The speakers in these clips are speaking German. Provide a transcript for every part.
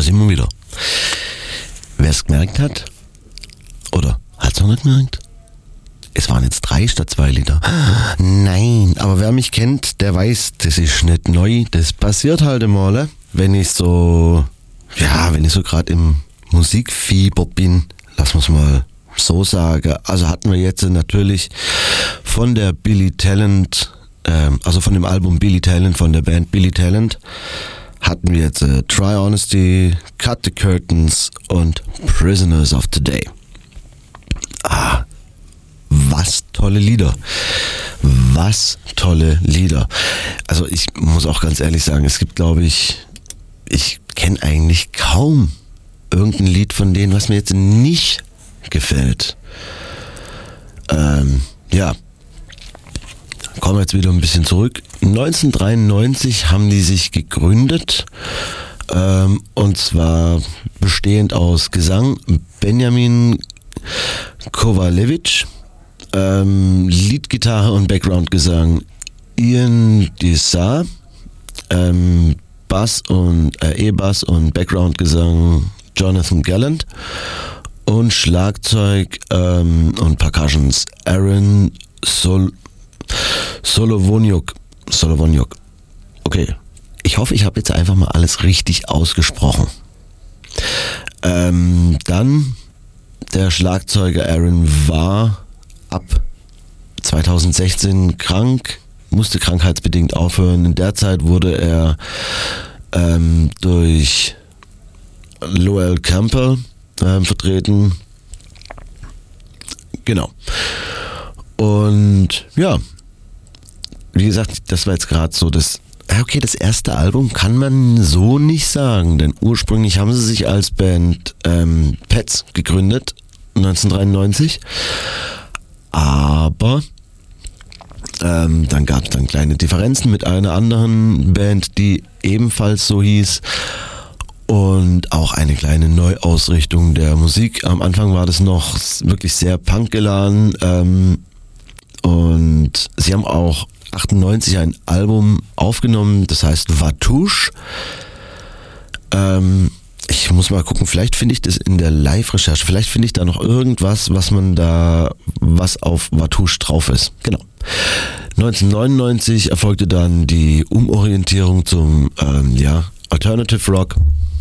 sind wir wieder. Wer es gemerkt hat, oder hat es noch nicht gemerkt? Es waren jetzt 3 statt 2 Lieder. Nein, aber wer mich kennt, der weiß, das ist nicht neu. Das passiert halt immer, wenn ich so gerade im Musikfieber bin, lass uns mal so sagen. Also hatten wir jetzt natürlich von der Billy Talent, also von dem Album Billy Talent, von der Band Billy Talent, hatten wir jetzt Try Honesty, Cut the Curtains und Prisoners of Today. Was tolle Lieder. Was tolle Lieder. Also ich muss auch ganz ehrlich sagen, es gibt, glaube ich kenne eigentlich kaum irgendein Lied von denen, was mir jetzt nicht gefällt. Kommen wir jetzt wieder ein bisschen zurück. 1993 haben die sich gegründet, und zwar bestehend aus Gesang Benjamin Kovalevich, Leadgitarre und Backgroundgesang Ian Dessar, Bass und E-Bass und Backgroundgesang Jonathan Gallant und Schlagzeug und Percussions Aaron Solovoniuk. Okay, ich hoffe, ich habe jetzt einfach mal alles richtig ausgesprochen. Dann der Schlagzeuger Aaron war ab 2016 krank, musste krankheitsbedingt aufhören. In der Zeit wurde er durch Lowell Campbell vertreten. Genau. Und ja, wie gesagt, das war jetzt gerade so das erste Album kann man so nicht sagen, denn ursprünglich haben sie sich als Band Pets gegründet, 1993, aber dann gab es dann kleine Differenzen mit einer anderen Band, die ebenfalls so hieß, und auch eine kleine Neuausrichtung der Musik. Am Anfang war das noch wirklich sehr punkgeladen, und sie haben auch 98 ein Album aufgenommen, das heißt Vatouche. Ich muss mal gucken, vielleicht finde ich das in der Live-Recherche, vielleicht finde ich da noch irgendwas, was auf Vatouche drauf ist. Genau. 1999 erfolgte dann die Umorientierung zum Alternative Rock.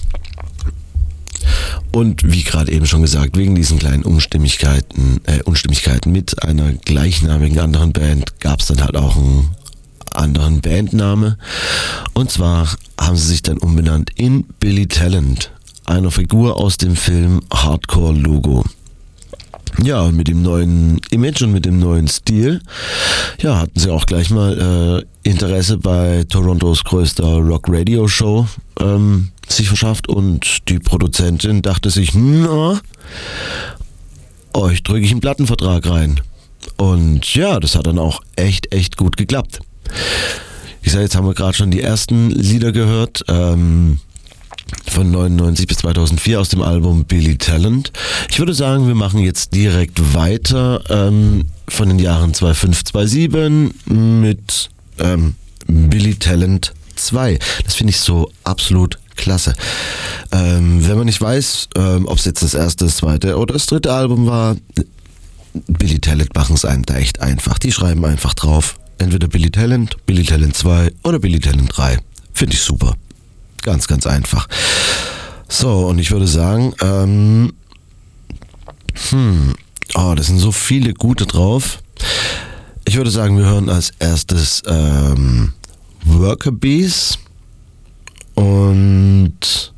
Und wie gerade eben schon gesagt, wegen diesen kleinen Unstimmigkeiten mit einer gleichnamigen anderen Band gab es dann halt auch einen anderen Bandname. Und zwar haben sie sich dann umbenannt in Billy Talent, einer Figur aus dem Film Hardcore Logo. Ja, und mit dem neuen Image und mit dem neuen Stil, ja, hatten sie auch gleich mal Interesse bei Torontos größter Rock-Radio-Show sich verschafft, und die Produzentin dachte sich, euch drücke ich einen Plattenvertrag rein. Und ja, das hat dann auch echt gut geklappt. Ich sage, jetzt haben wir gerade schon die ersten Lieder gehört, von 99 bis 2004 aus dem Album Billy Talent. Ich würde sagen, wir machen jetzt direkt weiter von den Jahren 2005, 2007 mit Billy Talent 2. Das finde ich so absolut klasse. Wenn man nicht weiß, ob es jetzt das erste, das zweite oder das dritte Album war, Billy Talent machen es einem da echt einfach. Die schreiben einfach drauf, entweder Billy Talent 2 oder Billy Talent 3. Finde ich super. Ganz einfach. So, und ich würde sagen, das sind so viele gute drauf. Ich würde sagen, wir hören als erstes Worker Bees und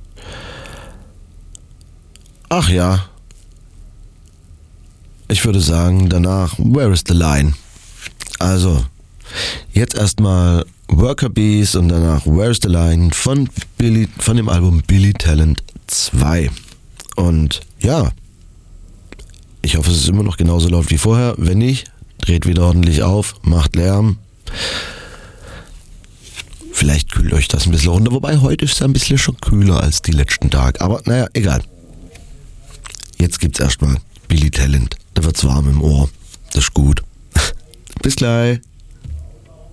ich würde sagen, danach Where is the Line? Also, jetzt erstmal Worker Bees und danach Where is the Line von dem Album Billy Talent 2. Und ja, ich hoffe, es ist immer noch genauso laut wie vorher. Wenn nicht, dreht wieder ordentlich auf, macht Lärm. Vielleicht kühlt euch das ein bisschen runter, wobei heute ist es ein bisschen schon kühler als die letzten Tage. Aber naja, egal. Jetzt gibt's erstmal Billy Talent. Da wird's warm im Ohr. Das ist gut. Bis gleich.